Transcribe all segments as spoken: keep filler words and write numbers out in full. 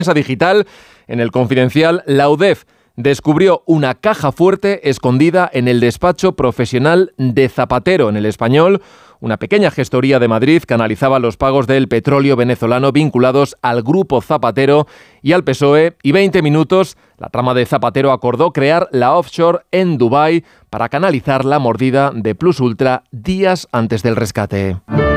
digital, en El Confidencial, la U D E F descubrió una caja fuerte escondida en el despacho profesional de Zapatero. En El Español, una pequeña gestoría de Madrid canalizaba los pagos del petróleo venezolano vinculados al grupo Zapatero y al P S O E. Y veinte minutos, la trama de Zapatero acordó crear la offshore en Dubái para canalizar la mordida de Plus Ultra días antes del rescate.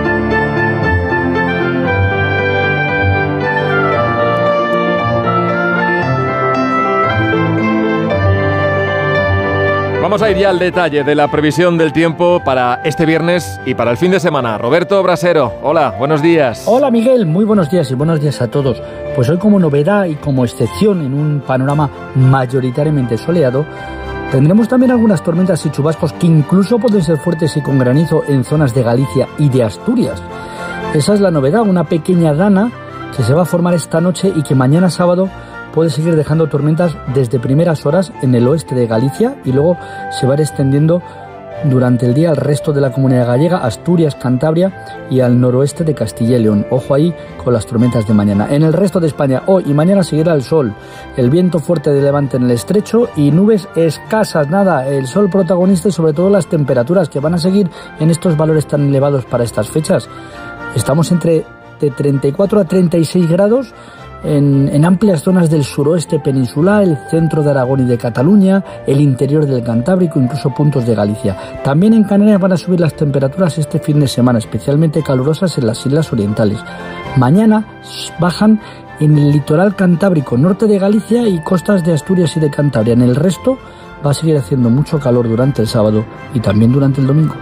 Vamos a ir ya al detalle de la previsión del tiempo para este viernes y para el fin de semana. Roberto Brasero, hola, buenos días. Hola Miguel, muy buenos días y buenos días a todos. Pues hoy, como novedad y como excepción en un panorama mayoritariamente soleado, tendremos también algunas tormentas y chubascos que incluso pueden ser fuertes y con granizo en zonas de Galicia y de Asturias. Esa es la novedad, una pequeña dana que se va a formar esta noche y que mañana sábado puede seguir dejando tormentas desde primeras horas en el oeste de Galicia y luego se va a ir extendiendo durante el día al resto de la comunidad gallega, Asturias, Cantabria y al noroeste de Castilla y León. Ojo ahí con las tormentas de mañana. En el resto de España, hoy y mañana seguirá el sol, el viento fuerte de levante en el estrecho y nubes escasas, nada, el sol protagonista y sobre todo las temperaturas que van a seguir en estos valores tan elevados para estas fechas. Estamos entre de treinta y cuatro a treinta y seis grados, En, en amplias zonas del suroeste peninsular, el centro de Aragón y de Cataluña, el interior del Cantábrico, incluso puntos de Galicia. También en Canarias van a subir las temperaturas este fin de semana, especialmente calurosas en las islas orientales. Mañana bajan en el litoral cantábrico, norte de Galicia y costas de Asturias y de Cantabria. En el resto va a seguir haciendo mucho calor durante el sábado y también durante el domingo.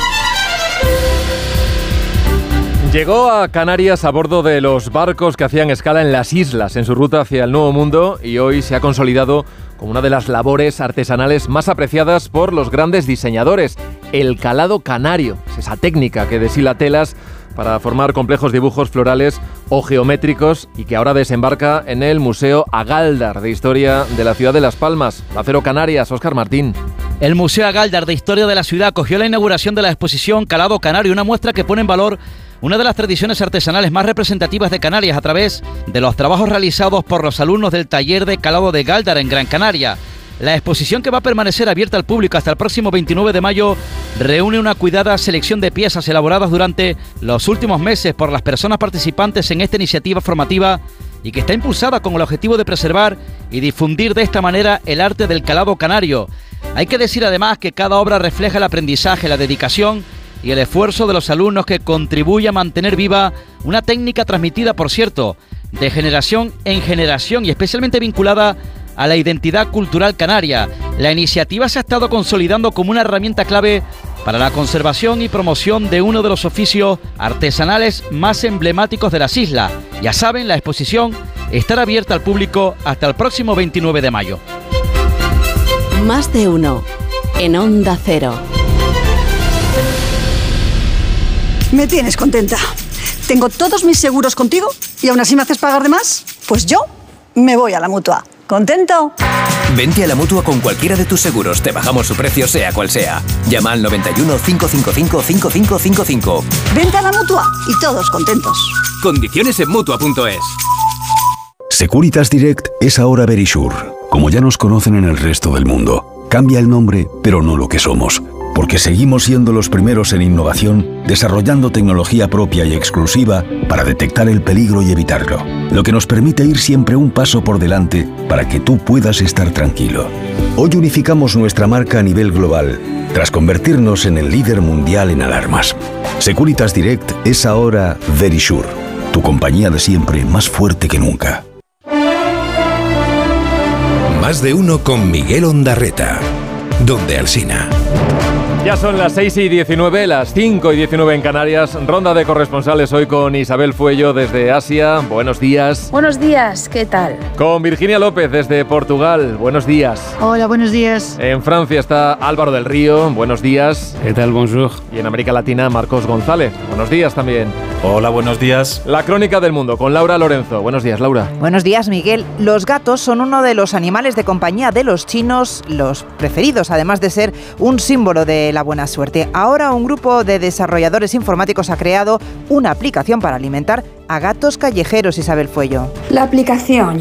Llegó a Canarias a bordo de los barcos que hacían escala en las islas en su ruta hacia el Nuevo Mundo y hoy se ha consolidado como una de las labores artesanales más apreciadas por los grandes diseñadores, el calado canario. Es esa técnica que deshila telas para formar complejos dibujos florales o geométricos y que ahora desembarca en el Museo Agaldar de Historia de la ciudad de Las Palmas. Acero Canarias, Óscar Martín. El Museo Agaldar de Historia de la ciudad acogió la inauguración de la exposición Calado Canario, una muestra que pone en valor una de las tradiciones artesanales más representativas de Canarias a través de los trabajos realizados por los alumnos del taller de calado de Gáldar en Gran Canaria. La exposición, que va a permanecer abierta al público hasta el próximo veintinueve de mayo, reúne una cuidada selección de piezas elaboradas durante los últimos meses por las personas participantes en esta iniciativa formativa y que está impulsada con el objetivo de preservar y difundir de esta manera el arte del calado canario. Hay que decir además que cada obra refleja el aprendizaje, la dedicación y el esfuerzo de los alumnos, que contribuye a mantener viva una técnica transmitida, por cierto, de generación en generación y especialmente vinculada a la identidad cultural canaria. La iniciativa se ha estado consolidando como una herramienta clave para la conservación y promoción de uno de los oficios artesanales más emblemáticos de las islas. Ya saben, la exposición estará abierta al público hasta el próximo veintinueve de mayo. Más de uno en Onda Cero. Me tienes contenta. Tengo todos mis seguros contigo y aún así me haces pagar de más. Pues yo me voy a la Mutua. ¿Contento? Vente a la Mutua con cualquiera de tus seguros. Te bajamos su precio, sea cual sea. Llama al noventa y uno, cinco cinco cinco, cinco cinco cinco cinco. Vente a la Mutua y todos contentos. Condiciones en Mutua punto es. Securitas Direct es ahora Verisure. Como ya nos conocen en el resto del mundo. Cambia el nombre, pero no lo que somos. Porque seguimos siendo los primeros en innovación, desarrollando tecnología propia y exclusiva para detectar el peligro y evitarlo, lo que nos permite ir siempre un paso por delante para que tú puedas estar tranquilo. Hoy unificamos nuestra marca a nivel global, tras convertirnos en el líder mundial en alarmas. Securitas Direct es ahora Verisure, tu compañía de siempre, más fuerte que nunca. Más de uno con Miguel Ondarreta. Donde Alsina. Ya son las seis y diecinueve, las cinco y diecinueve en Canarias. Ronda de corresponsales hoy con Isabel Fuello desde Asia. Buenos días. Buenos días, ¿qué tal? Con Virginia López desde Portugal. Buenos días. Hola, buenos días. En Francia está Álvaro del Río. Buenos días. ¿Qué tal? Bonjour. Y en América Latina, Marcos González. Buenos días también. Hola, buenos días. La crónica del mundo con Laura Lorenzo. Buenos días, Laura. Buenos días, Miguel. Los gatos son uno de los animales de compañía de los chinos, los preferidos, además de ser un símbolo de la buena suerte. Ahora un grupo de desarrolladores informáticos ha creado una aplicación para alimentar a gatos callejeros, Isabel Fuello. La aplicación